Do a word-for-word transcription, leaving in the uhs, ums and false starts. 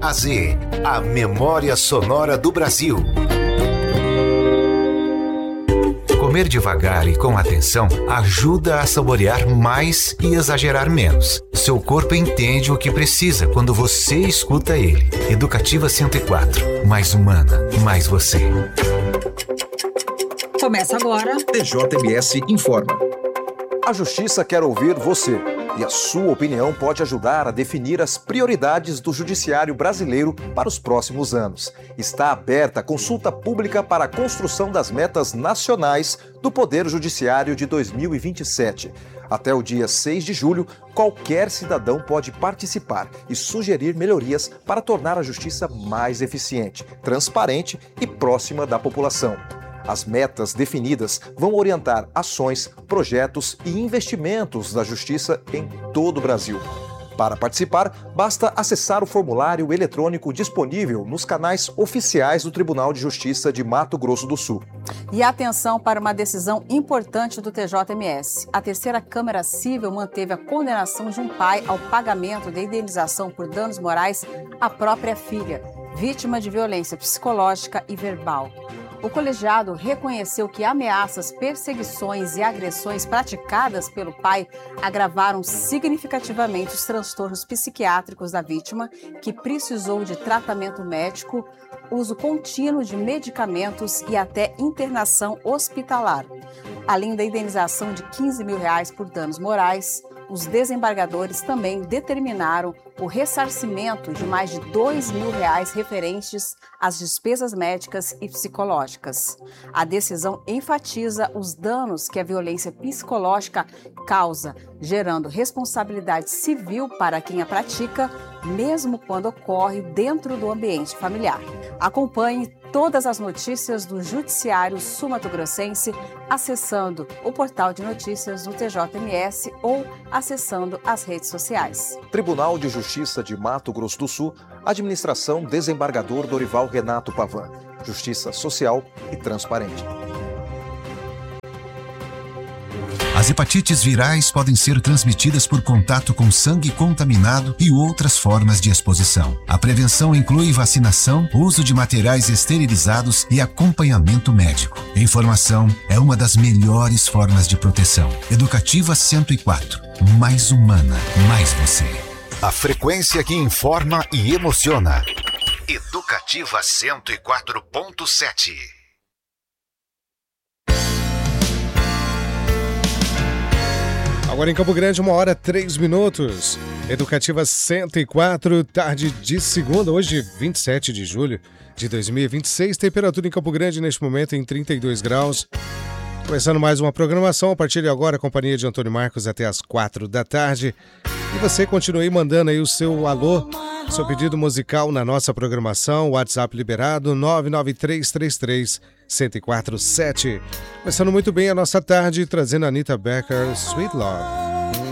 a Z, a memória sonora do Brasil. Comer devagar e com atenção ajuda a saborear mais e exagerar menos. Seu corpo entende o que precisa quando você escuta ele. Educativa cento e quatro. Mais humana, mais você. Começa agora. T J M S informa. A Justiça quer ouvir você. E a sua opinião pode ajudar a definir as prioridades do Judiciário brasileiro para os próximos anos. Está aberta a consulta pública para a construção das metas nacionais do Poder Judiciário de dois mil e vinte e sete. Até o dia seis de julho, qualquer cidadão pode participar e sugerir melhorias para tornar a Justiça mais eficiente, transparente e próxima da população. As metas definidas vão orientar ações, projetos e investimentos da Justiça em todo o Brasil. Para participar, basta acessar o formulário eletrônico disponível nos canais oficiais do Tribunal de Justiça de Mato Grosso do Sul. E atenção para uma decisão importante do T J M S. A terceira Câmara Cível manteve a condenação de um pai ao pagamento de indenização por danos morais à própria filha, vítima de violência psicológica e verbal. O colegiado reconheceu que ameaças, perseguições e agressões praticadas pelo pai agravaram significativamente os transtornos psiquiátricos da vítima, que precisou de tratamento médico, uso contínuo de medicamentos e até internação hospitalar. Além da indenização de quinze mil reais por danos morais, os desembargadores também determinaram o ressarcimento de mais de dois mil reais referentes às despesas médicas e psicológicas. A decisão enfatiza os danos que a violência psicológica causa, gerando responsabilidade civil para quem a pratica, mesmo quando ocorre dentro do ambiente familiar. Acompanhe todas as notícias do Judiciário Sul-Mato-Grossense acessando o portal de notícias do T J M S ou acessando as redes sociais. Tribunal de Justiça de Mato Grosso do Sul, Administração Desembargador Dorival Renato Pavan. Justiça social e transparente. As hepatites virais podem ser transmitidas por contato com sangue contaminado e outras formas de exposição. A prevenção inclui vacinação, uso de materiais esterilizados e acompanhamento médico. Informação é uma das melhores formas de proteção. Educativa cento e quatro. Mais humana, mais você. A frequência que informa e emociona. Educativa cento e quatro ponto sete. Agora em Campo Grande, uma hora, três minutos. Educativa cento e quatro, tarde de segunda, hoje vinte e sete de julho de dois mil e vinte e seis. Temperatura em Campo Grande neste momento em trinta e dois graus. Começando mais uma programação, a partir de agora, a companhia de Antônio Marcos até as quatro da tarde. E você continue mandando aí o seu alô, seu pedido musical na nossa programação, WhatsApp liberado nove nove três três três um zero quatro sete. Começando muito bem a nossa tarde, trazendo a Anitta Baker, Sweet Love.